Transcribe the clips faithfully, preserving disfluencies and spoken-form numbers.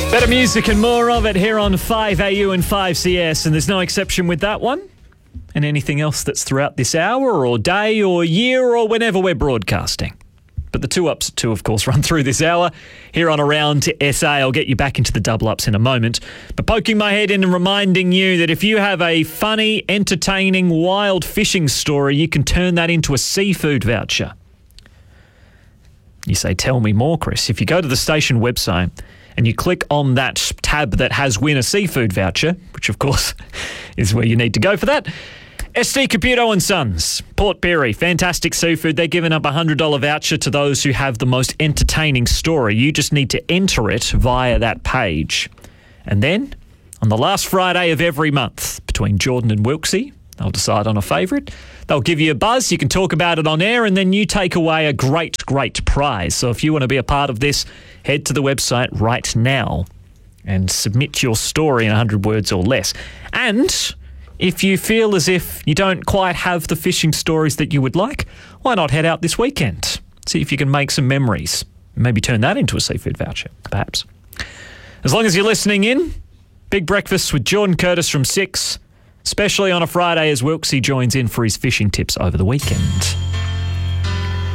Better music and more of it here on five A U and five C S, and there's no exception with that one. And anything else that's throughout this hour or day or year or whenever we're broadcasting. But the two ups at two, of course, run through this hour here on Around S A. I'll get you back into the double ups in a moment. But poking my head in and reminding you that if you have a funny, entertaining, wild fishing story, you can turn that into a seafood voucher. You say, tell me more, Chris. If you go to the station website and you click on that tab that has win a seafood voucher, which of course is where you need to go for that, S T Caputo and Sons, Port Pirie, fantastic seafood. They're giving up a one hundred dollars voucher to those who have the most entertaining story. You just need to enter it via that page. And then, on the last Friday of every month, between Jordan and Wilksy, they'll decide on a favourite. They'll give you a buzz. You can talk about it on air, and then you take away a great, great prize. So if you want to be a part of this, head to the website right now and submit your story in one hundred words or less. And if you feel as if you don't quite have the fishing stories that you would like, why not head out this weekend? See if you can make some memories. Maybe turn that into a seafood voucher, perhaps. As long as you're listening in, Big Breakfast with Jordan Curtis from six, especially on a Friday as Wilksy joins in for his fishing tips over the weekend.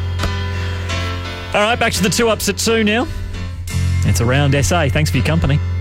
All right, back to the two ups at two now. It's Around S A. Thanks for your company.